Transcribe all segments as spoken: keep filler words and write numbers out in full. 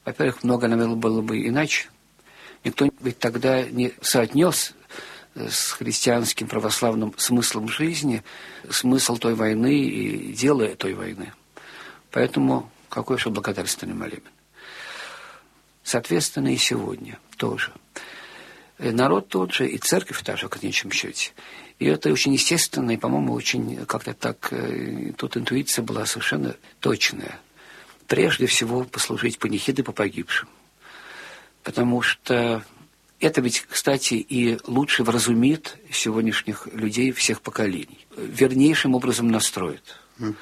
Во-первых, много, наверное, было бы иначе. Никто ведь тогда не соотнес с христианским православным смыслом жизни смысл той войны и дело той войны. Поэтому какой же благодарственный молебен? Соответственно, и сегодня тоже. Народ тот же, и церковь та же, в конечном счете. И это очень естественно, и, по-моему, очень как-то так, тут интуиция была совершенно точная. Прежде всего, послужить панихиды по погибшим. Потому что это ведь, кстати, и лучше вразумит сегодняшних людей всех поколений. Вернейшим образом настроит. Угу.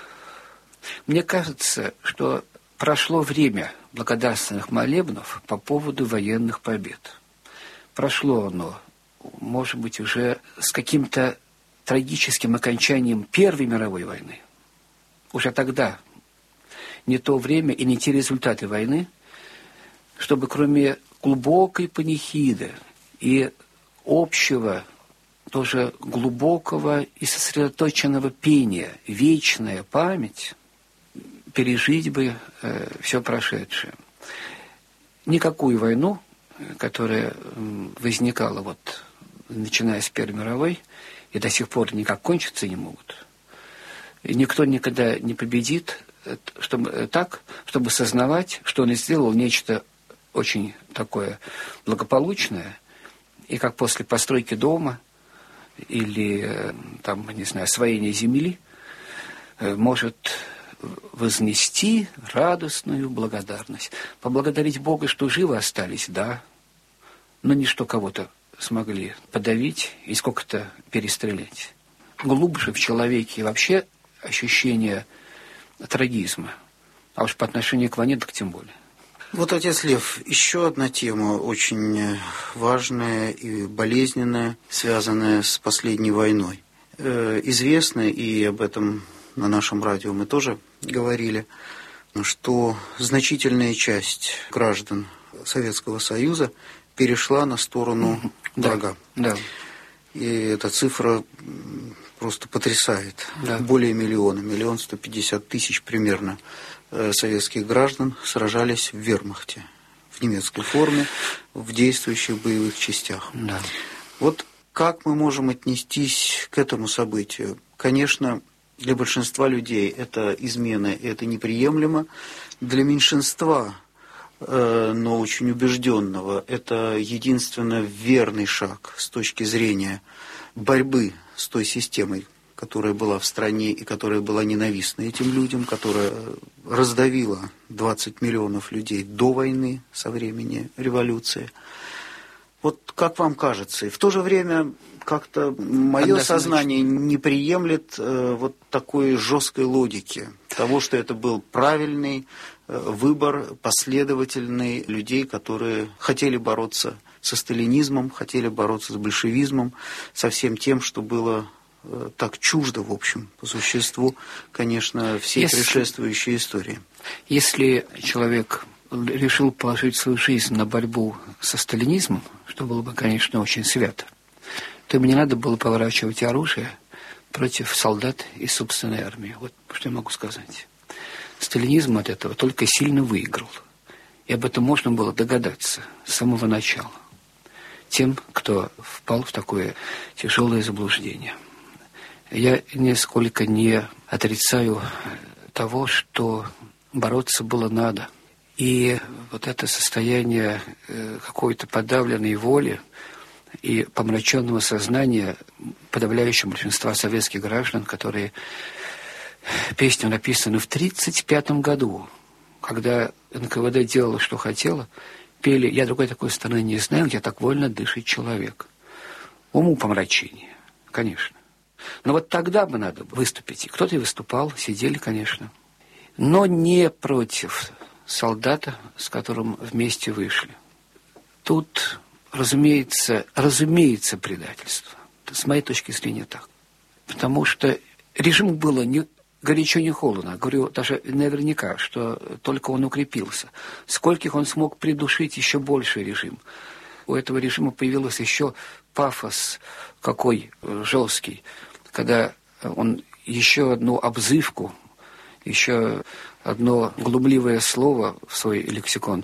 Мне кажется, что прошло время благодарственных молебнов по поводу военных побед. Прошло оно, может быть, уже с каким-то трагическим окончанием Первой мировой войны. Уже тогда не то время и не те результаты войны, чтобы кроме глубокой панихиды и общего, тоже глубокого и сосредоточенного пения, вечная память, пережить бы э, все прошедшее. Никакую войну, которая возникала вот, начиная с Первой мировой, и до сих пор никак кончиться не могут, и никто никогда не победит чтобы, так, чтобы сознавать, что он сделал нечто очень такое благополучное, и как после постройки дома или, там, не знаю, освоения земли, может вознести радостную благодарность. Поблагодарить Бога, что живы остались, да, но не что кого-то смогли подавить и сколько-то перестрелять. Глубже в человеке вообще ощущение трагизма, а уж по отношению к войне, так тем более. Вот, отец Лев, еще одна тема очень важная и болезненная, связанная с последней войной. Э, известно, и об этом на нашем радио мы тоже говорили, что значительная часть граждан Советского Союза перешла на сторону врага. Да, да. И эта цифра просто потрясает. Да. Более миллиона, миллион сто пятьдесят тысяч примерно советских граждан сражались в вермахте, в немецкой форме, в действующих боевых частях. Да. Вот как мы можем отнестись к этому событию? Конечно, для большинства людей это измена, и это неприемлемо. Для меньшинства, э, но очень убежденного, это единственно верный шаг с точки зрения борьбы с той системой, которая была в стране и которая была ненавистна этим людям, которая раздавила двадцать миллионов людей до войны, со времени революции. Вот как вам кажется? И в то же время как-то мое сознание не приемлет э, вот такой жесткой логики того, что это был правильный э, выбор, последовательный людей, которые хотели бороться со сталинизмом, хотели бороться с большевизмом, со всем тем, что было э, так чуждо, в общем, по существу, конечно, всей если, предшествующей истории. Если человек решил положить свою жизнь на борьбу со сталинизмом, что было бы, конечно, очень свято, то ему не надо было поворачивать оружие против солдат из собственной армии. Вот что я могу сказать. Сталинизм от этого только сильно выиграл. И об этом можно было догадаться с самого начала. Тем, кто впал в такое тяжелое заблуждение. Я нисколько не отрицаю того, что бороться было надо. И вот это состояние какой-то подавленной воли и помраченного сознания подавляющего большинства советских граждан, которые песню написаны в тридцать пятом году, когда эн ка вэ дэ делало, что хотело, пели «Я другой такой страны не знаю, где так вольно дышит человек». Уму помрачение, конечно. Но вот тогда бы надо выступить. И кто-то и выступал, сидели, конечно. Но не против солдата, с которым вместе вышли. Тут, разумеется, разумеется, предательство. С моей точки зрения так. Потому что режиму было не горячо, не холодно. Говорю даже наверняка, что только он укрепился. Скольких он смог придушить еще больше режим. У этого режима появился еще пафос какой жесткий, когда он еще одну обзывку, еще одно глумливое слово в свой лексикон